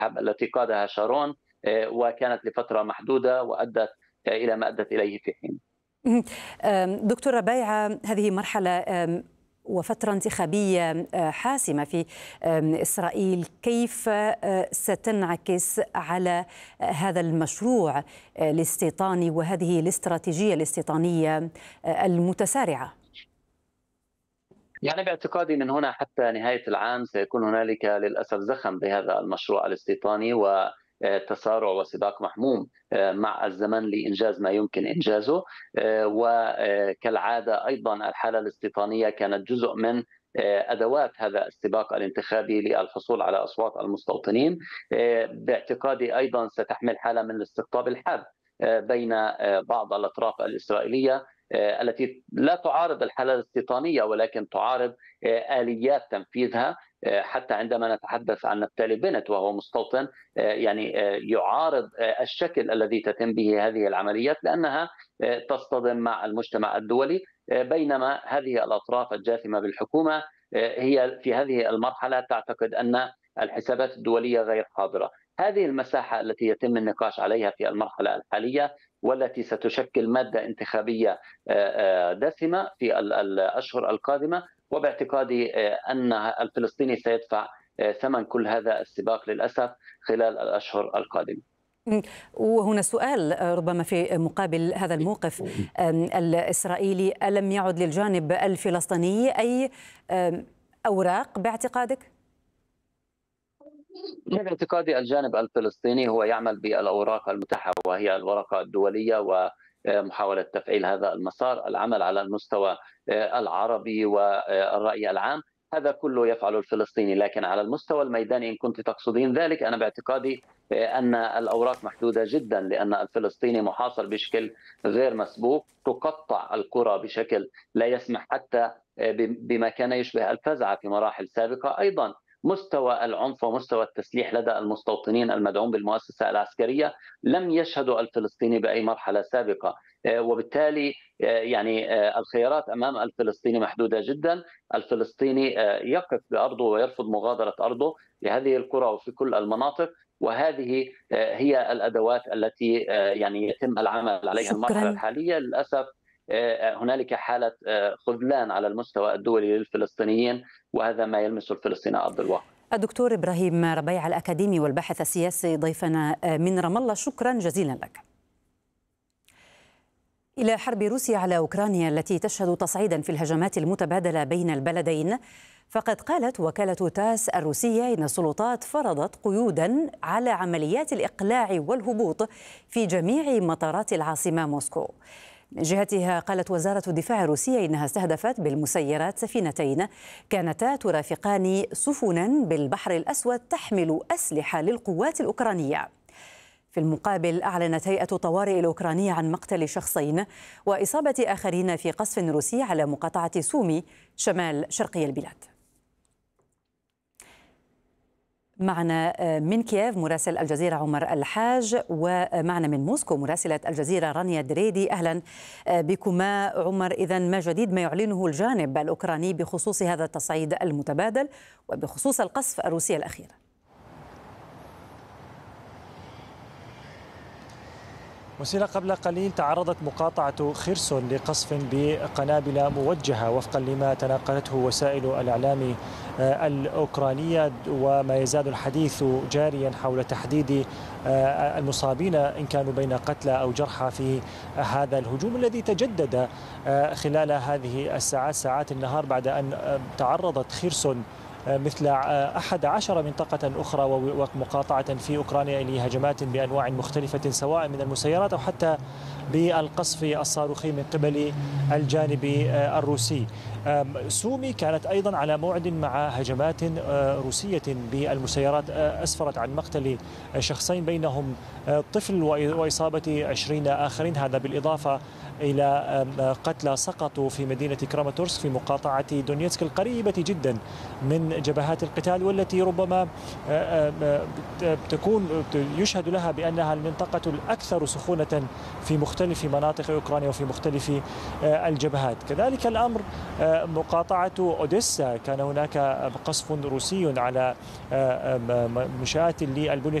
الانسحاب التي قادها شارون، وكانت لفترة محدودة وأدت إلى ما أدت إليه في حين. دكتور ربيعة، هذه مرحلة وفترة انتخابية حاسمة في إسرائيل، كيف ستنعكس على هذا المشروع الاستيطاني وهذه الاستراتيجية الاستيطانية المتسارعة؟ يعني باعتقادي من هنا حتى نهاية العام سيكون هنالك للأسف زخم بهذا المشروع الاستيطاني وتسارع وسباق محموم مع الزمن لإنجاز ما يمكن إنجازه. وكالعادة أيضا الحالة الاستيطانية كانت جزء من أدوات هذا السباق الانتخابي للحصول على أصوات المستوطنين. باعتقادي أيضا ستحمل حالة من الاستقطاب الحاد بين بعض الأطراف الإسرائيلية التي لا تعارض الحالة الاستيطانية ولكن تعارض آليات تنفيذها. حتى عندما نتحدث عن نفتالي بنت وهو مستوطن يعني يعارض الشكل الذي تتم به هذه العمليات لأنها تصطدم مع المجتمع الدولي، بينما هذه الأطراف الجاثمة بالحكومة هي في هذه المرحلة تعتقد أن الحسابات الدولية غير حاضرة. هذه المساحة التي يتم النقاش عليها في المرحلة الحالية والتي ستشكل مادة انتخابية دسمة في الأشهر القادمة، وباعتقادي أن الفلسطيني سيدفع ثمن كل هذا السباق للأسف خلال الأشهر القادمة. وهنا سؤال ربما في مقابل هذا الموقف الإسرائيلي، ألم يعد للجانب الفلسطيني أي أوراق باعتقادك؟ باعتقادي الجانب الفلسطيني هو يعمل بالأوراق المتاحة وهي الورقة الدولية ومحاولة تفعيل هذا المسار، العمل على المستوى العربي والرأي العام، هذا كله يفعله الفلسطيني. لكن على المستوى الميداني إن كنت تقصدين ذلك، أنا باعتقادي أن الأوراق محدودة جدا لأن الفلسطيني محاصر بشكل غير مسبوق، تقطع القرى بشكل لا يسمح حتى بما كان يشبه الفزعة في مراحل سابقة. أيضا مستوى العنف ومستوى التسليح لدى المستوطنين المدعوم بالمؤسسة العسكرية لم يشهدوا الفلسطيني بأي مرحلة سابقة، وبالتالي يعني الخيارات أمام الفلسطيني محدودة جدا. الفلسطيني يقف بأرضه ويرفض مغادرة أرضه لهذه القرى وفي كل المناطق، وهذه هي الأدوات التي يعني يتم العمل عليها المرحلة الحالية. للأسف هنالك حالة خذلان على المستوى الدولي للفلسطينيين، وهذا ما يلمس الفلسطينيين على أرض الواقع. الدكتور إبراهيم ربيع الأكاديمي والباحث السياسي ضيفنا من رام الله، شكرا جزيلا لك. إلى حرب روسيا على أوكرانيا التي تشهد تصعيدا في الهجمات المتبادلة بين البلدين، فقد قالت وكالة تاس الروسية إن السلطات فرضت قيودا على عمليات الإقلاع والهبوط في جميع مطارات العاصمة موسكو. من جهتها قالت وزارة الدفاع الروسية إنها استهدفت بالمسيرات سفينتين كانتا ترافقان سفنا بالبحر الأسود تحمل أسلحة للقوات الأوكرانية. في المقابل أعلنت هيئة الطوارئ الأوكرانية عن مقتل شخصين وإصابة آخرين في قصف روسي على مقاطعة سومي شمال شرقي البلاد. معنا من كييف مراسل الجزيرة عمر الحاج، ومعنا من موسكو مراسلة الجزيرة رانيا دريدي. أهلا بكما عمر. إذن ما جديد ما يعلنه الجانب الأوكراني بخصوص هذا التصعيد المتبادل وبخصوص القصف الروسي الأخير؟ وسيلة قبل قليل تعرضت مقاطعة خيرسون لقصف بقنابل موجهة وفقا لما تناقلته وسائل الإعلام الأوكرانية، وما يزال الحديث جاريا حول تحديد المصابين إن كانوا بين قتلى أو جرحى في هذا الهجوم الذي تجدد خلال هذه الساعات، ساعات النهار، بعد أن تعرضت خيرسون مثل 11 منطقة أخرى ومقاطعة في أوكرانيا لهجمات بأنواع مختلفة سواء من المسيرات أو حتى بالقصف الصاروخي من قبل الجانب الروسي. سومي كانت أيضا على موعد مع هجمات روسية بالمسيرات أسفرت عن مقتل شخصين بينهم طفل وإصابة 20 آخرين، هذا بالإضافة إلى قتلى سقطوا في مدينة كراماتورسك في مقاطعة دونيتسك القريبة جدا من جبهات القتال، والتي ربما تكون يشهد لها بأنها المنطقة الأكثر سخونة في مختلف مختلف مناطق أوكرانيا وفي مختلف الجبهات. كذلك الأمر مقاطعة أوديسا، كان هناك قصف روسي على منشآت للبنية